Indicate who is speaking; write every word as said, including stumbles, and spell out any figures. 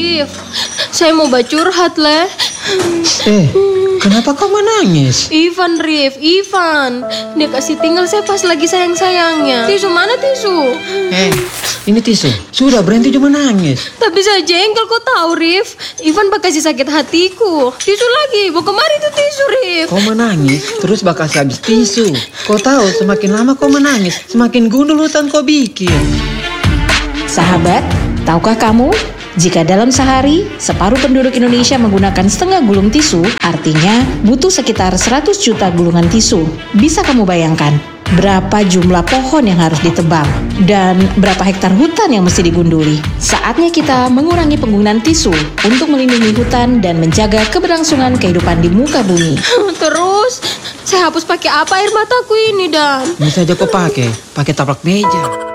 Speaker 1: Rif. Saya mau bacurhat, Le.
Speaker 2: Eh, kenapa kau menangis?
Speaker 1: Ivan, Rif, Ivan. Dia kasih tinggal saya pas lagi sayang-sayangnya. Tisu mana tisu?
Speaker 2: Eh, ini tisu. Sudah berhenti cuma nangis.
Speaker 1: Tapi saya jengkel, kau tahu, Rif. Ivan bakal kasih sakit hatiku. Tisu lagi, mau kemari tuh tisu, Rif.
Speaker 2: Kau menangis, terus bakal habis tisu. Kau tahu, semakin lama kau menangis, semakin gundul hutan kau bikin.
Speaker 3: Sahabat, tahukah kamu? Jika dalam sehari, separuh penduduk Indonesia menggunakan setengah gulung tisu, artinya butuh sekitar seratus juta gulungan tisu. Bisa kamu bayangkan berapa jumlah pohon yang harus ditebang dan berapa hektar hutan yang mesti digunduli? Saatnya kita mengurangi penggunaan tisu untuk melindungi hutan dan menjaga keberlangsungan kehidupan di muka bumi.
Speaker 1: Terus, saya hapus pakai apa air mataku ini, Dan?
Speaker 2: Bisa aja kau pakai, pakai taplak meja.